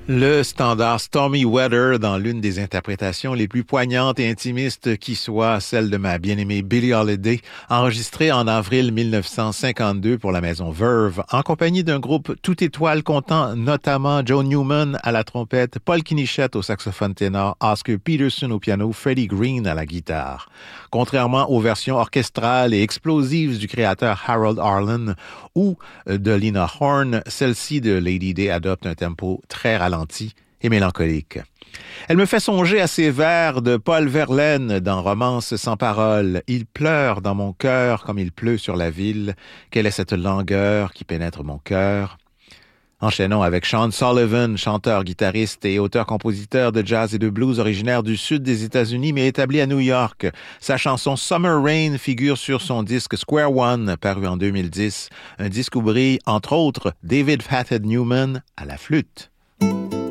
Le standard Stormy Weather dans l'une des interprétations les plus poignantes et intimistes qui soit, celle de ma bien-aimée Billie Holiday, enregistrée en avril 1952 pour la maison Verve, en compagnie d'un groupe tout étoile comptant notamment Joe Newman à la trompette, Paul Kinichette au saxophone ténor, Oscar Peterson au piano, Freddie Green à la guitare. Contrairement aux versions orchestrales et explosives du créateur Harold Arlen ou de Lena Horne, celle-ci de Lady Day adopte un tempo très ralenti et mélancolique. Elle me fait songer à ces vers de Paul Verlaine dans Romance sans parole. Il pleure dans mon cœur comme il pleut sur la ville. Quelle est cette langueur qui pénètre mon cœur? Enchaînons avec Sean Sullivan, chanteur, guitariste et auteur-compositeur de jazz et de blues originaire du sud des États-Unis mais établi à New York. Sa chanson Summer Rain figure sur son disque Square One, paru en 2010, un disque où brille, entre autres, David Fathead Newman à la flûte.